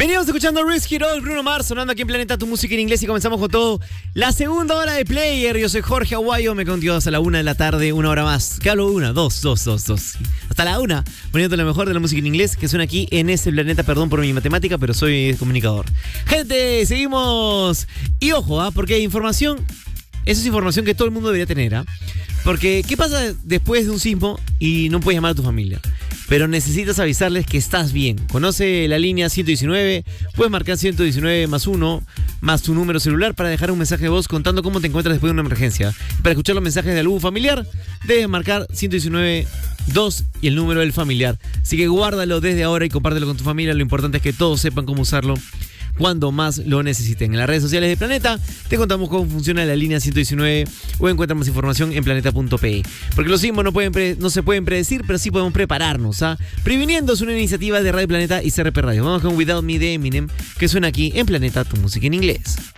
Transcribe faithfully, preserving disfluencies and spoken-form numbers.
Venimos escuchando Risky Roll, Bruno Mars, sonando aquí en Planeta Tu Música en Inglés y comenzamos con todo. La segunda hora de Player. Yo soy Jorge Aguayo, me contigo hasta la una de la tarde, una hora más. ¿Qué hablo? Una, dos, dos, dos, dos. Hasta la una, poniendo lo mejor de la música en inglés que suena aquí en este planeta. Perdón por mi matemática, pero soy comunicador. Gente, seguimos. Y ojo, ¿ah? Porque hay información. Esa es información que todo el mundo debería tener, ¿ah? Porque, ¿qué pasa después de un sismo y no puedes llamar a tu familia? Pero necesitas avisarles que estás bien. Conoce la línea ciento diecinueve, puedes marcar ciento diecinueve más uno, más tu número celular para dejar un mensaje de voz contando cómo te encuentras después de una emergencia. Para escuchar los mensajes de algún familiar, debes marcar ciento diecinueve dos y el número del familiar. Así que guárdalo desde ahora y compártelo con tu familia. Lo importante es que todos sepan cómo usarlo cuando más lo necesiten. En las redes sociales de Planeta te contamos cómo funciona la línea ciento diecinueve o encuentra más información en planeta punto pe. Porque los sismos no, pueden pre- no se pueden predecir, pero sí podemos prepararnos. ¿ah? Previniendo es una iniciativa de Radio Planeta y C R P Radio. Vamos con Without Me de Eminem, que suena aquí en Planeta Tu Música en Inglés.